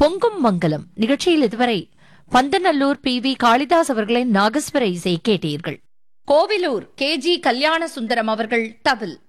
பொங்கும் மங்கலம் நிகழ்ச்சியில் இதுவரை பந்தநல்லூர் பி.வி. காளிதாஸ் அவர்களின் நாகஸ்வர இசை கேட்டீர்கள். கோவிலூர் கே.ஜி. கல்யாண சுந்தரம் அவர்கள் தவில்.